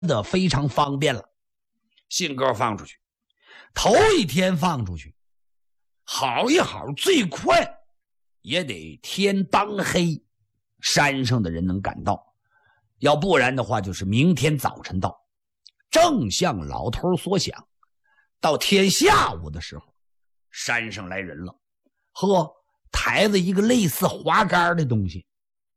的非常方便了。信鸽放出去，头一天放出去，好一好，最快也得天当黑，山上的人能赶到，要不然的话就是明天早晨到。正像老头所想，到天下午的时候，山上来人了，呵，抬着一个类似滑竿的东西，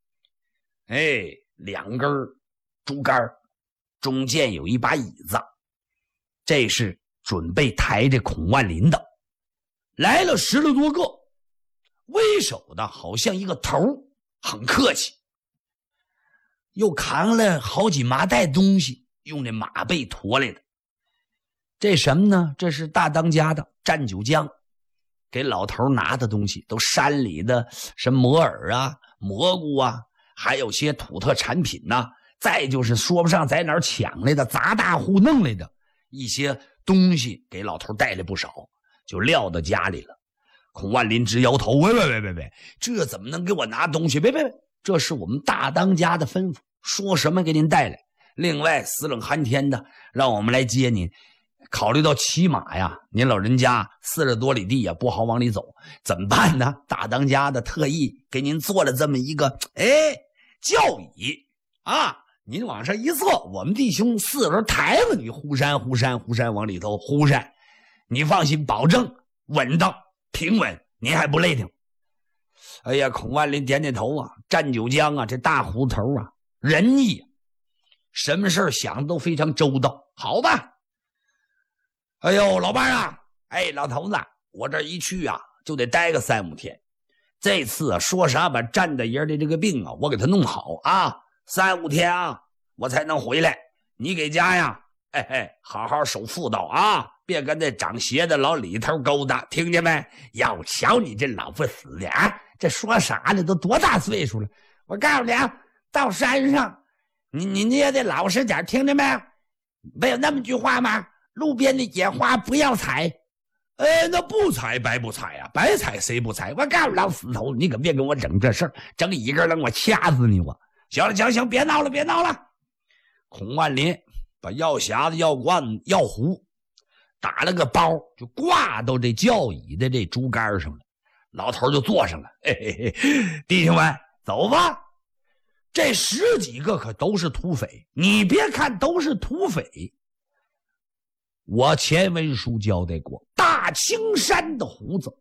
两根竹竿，中间有一把椅子，这是准备抬着孔万林的。来了10来多个，为首的好像一个头，很客气，又扛了好几麻袋东西，用那马背驮来的。这什么呢？这是大当家的蘸酒浆，给老头拿的东西，都山里的什么摩尔啊、蘑菇啊，还有些土特产品呐，再就是说不上在哪儿抢来的，砸大户弄来的一些东西，给老头带来不少，就撂到家里了。孔万林直摇头，喂，这怎么能给我拿东西？别，这是我们大当家的吩咐，说什么给您带来。另外死冷寒天的，让我们来接您。考虑到骑马呀，您老人家40多里地呀，不好往里走，怎么办呢？大当家的特意给您做了这么一个轿椅啊，您往上一坐，我们弟兄4轮抬着你，忽山往里头忽山，你放心，保证稳当平稳，您还不累挺。哎呀，孔万林点点头啊，蘸酒浆啊，这大胡头啊，仁义，什么事想的都非常周到。好吧，哎呦，老伴啊，老头子，我这一去啊，就得待个3、5天。这次啊，说啥把占大爷的这个病啊，我给他弄好啊，3、5天啊，我才能回来。你给家呀，好好守妇道啊，别跟那长鞋的老里头勾搭，听见没？要瞧你这老不死的啊，这说啥呢？都多大岁数了？我告诉你啊，到山上，你也得老实点，听见没？没有那么句话吗？路边的野花不要采。那不采白不采啊，白采谁不采？我告诉老死头，你可别跟我整这事儿，整一个人我掐死你我。行，别闹了。孔万林把药匣子、药罐、药壶打了个包，就挂到这轿椅的这竹竿上了。老头就坐上了，弟兄们，走吧。这10几个可都是土匪，你别看都是土匪，我前文书交代过，大青山的胡子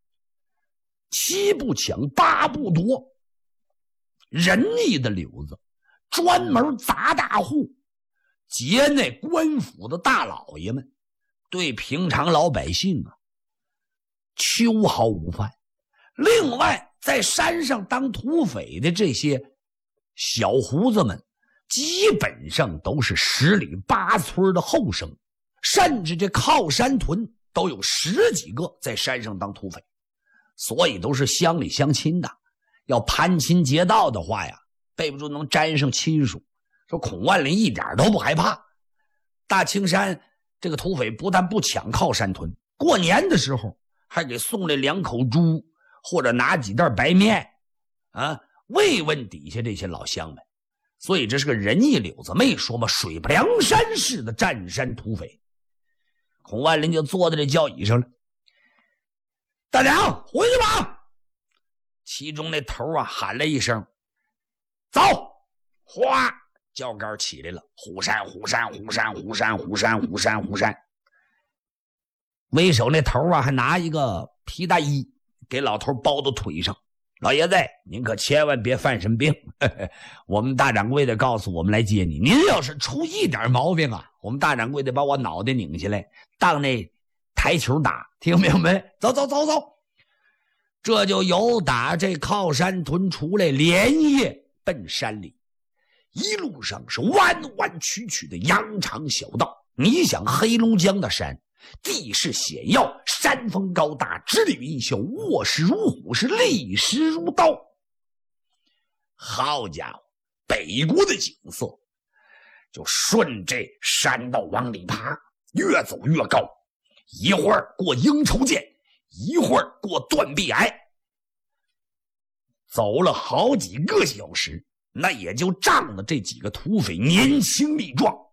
7不抢8不夺，仁义的柳子，专门砸大户，劫那官府的大老爷们，对平常老百姓啊秋毫无犯。另外在山上当土匪的这些小胡子们，基本上都是10里8村的后生，甚至这靠山屯都有10几个在山上当土匪，所以都是乡里乡亲的。要攀亲结道的话呀，备不住能沾上亲属。说孔万林一点都不害怕，大青山这个土匪不但不抢靠山屯，过年的时候还给送来2口猪，或者拿几袋白面啊，慰问底下这些老乡们。所以这是个仁义柳子，没说嘛，水泊梁山式的占山土匪。孔万林就坐在这轿椅上了，大娘回去吧。其中那头啊喊了一声，走，哗，轿杆起来了，虎山。为首那头啊还拿一个皮大衣给老头包到腿上，老爷子您可千万别犯什么病，我们大掌柜的告诉我们来接你，您要是出一点毛病啊，我们大掌柜的把我脑袋拧下来当那台球打，听明白？走。这就由打这靠山屯出来，连夜奔山里，一路上是弯弯曲曲的羊肠小道。你想黑龙江的山地势险要，山峰高大，直立云霄，卧石如虎，是立石如刀。好家伙，北国的景色就顺这山道往里爬，越走越高，一会儿过鹰愁涧，一会儿过断壁崖，走了好几个小时，那也就仗着这几个土匪年轻力壮，